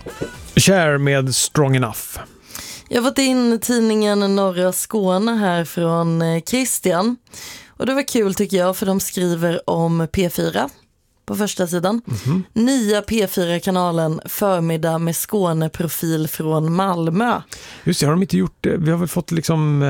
Kär med Strong Enough. Jag har fått in tidningen Norra Skåne här från Christian. Och det var kul tycker jag, för de skriver om P4 på första sidan. Nya P4-kanalen Förmiddag med Skåneprofil från Malmö. Just det, har de inte gjort det? Vi har väl fått liksom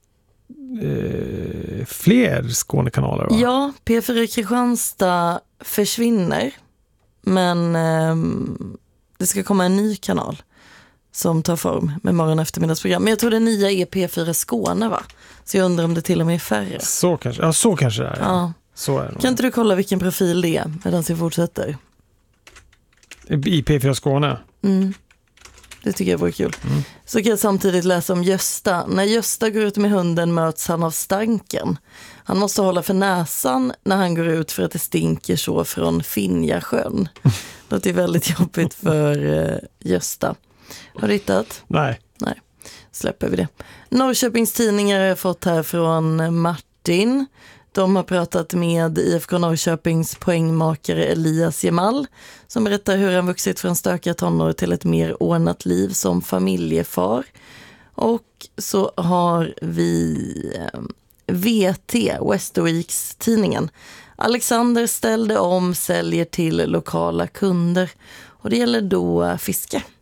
fler Skånekanaler, va? Ja, P4 Kristianstad försvinner. Men det ska komma en ny kanal som tar form med morgon- och eftermiddagsprogram. Men jag tror det nya är P4 Skåne, va? Så jag undrar om det till och med är färre. Så kanske det är. Ja. Så är det. Kan inte du kolla vilken profil det är medan vi fortsätter? I P4 Skåne? Det tycker jag vore kul. Så kan jag samtidigt läsa om Gösta. När Gösta går ut med hunden möts han av stanken. Han måste hålla för näsan när han går ut för att det stinker så från Finjasjön. Det är väldigt jobbigt för Gösta. Har du hittat? Nej. Släpper vi det. Norrköpings tidningar har jag fått här från Martin. De har pratat med IFK Norrköpings poängmakare Elias Jemal som berättar hur han vuxit från stökiga tonår till ett mer ordnat liv som familjefar. Och så har vi VT, Västerviks tidningen. Alexander ställde om, säljer till lokala kunder. Och det gäller då fiske.